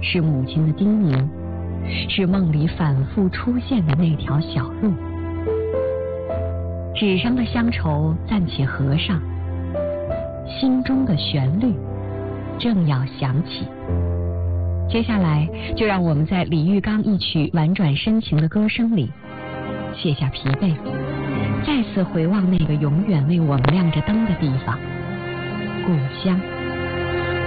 是母亲的叮咛，是梦里反复出现的那条小路。纸上的乡愁暂且合上，心中的旋律正要响起。接下来就让我们在李玉刚一曲婉转深情的歌声里卸下疲惫，再次回望那个永远为我们亮着灯的地方，故乡。